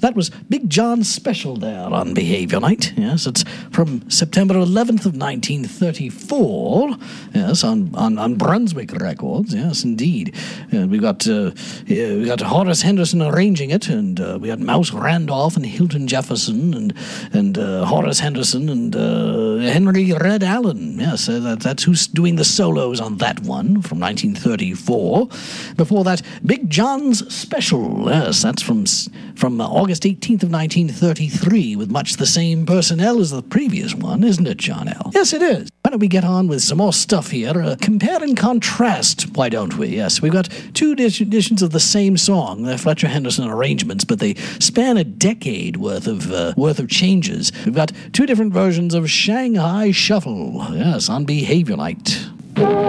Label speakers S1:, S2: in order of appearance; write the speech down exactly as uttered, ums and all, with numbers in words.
S1: That was Big John's special there on Behavior Night. Yes, it's from September eleventh of nineteen thirty-four. Yes, on, on, on Brunswick Records. Yes, indeed. Uh, we got uh, we got Horace Henderson arranging it, and uh, we got Mouse Randolph and Hilton Jefferson, and and uh, Horace Henderson and uh, Henry Red Allen. Yes, uh, that, that's who's doing the solos on that one from nineteen thirty-four. Before that, Big John's Special. Yes, that's from from uh, August eighteenth of nineteen thirty-three, with much the same personnel as the previous one, isn't it, John L? Yes, it is. Why don't we get on with some more stuff here? Uh, compare and contrast, why don't we? Yes, we've got two editions of the same song. They're Fletcher Henderson arrangements, but they span a decade worth of uh, worth of changes. We've got two different versions of Shanghai Shuffle. Yes, on Behavior Night.